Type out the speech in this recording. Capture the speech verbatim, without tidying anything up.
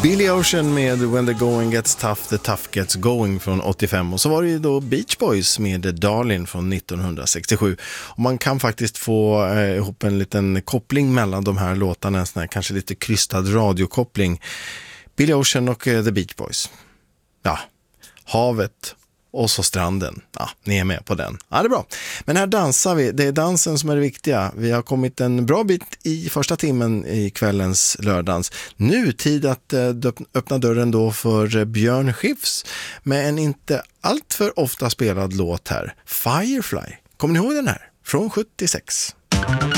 Billy Ocean med When the going gets tough, the tough gets going från åttiofem. Och så var det ju då Beach Boys med Darlin från nittonhundrasextiosju. Och man kan faktiskt få eh, ihop en liten koppling mellan de här låtarna, en sån här kanske lite krystad radiokoppling. Billy Ocean och eh, The Beach Boys. Ja, havet och så stranden. Ja, ni är med på den. Ja, det är bra. Men här dansar vi. Det är dansen som är det viktiga. Vi har kommit en bra bit i första timmen i kvällens lördans. Nu tid att eh, öppna dörren då för Björn Skifs med en inte alltför ofta spelad låt här. Firefly. Kommer ni ihåg den här? Från sjuttiosex.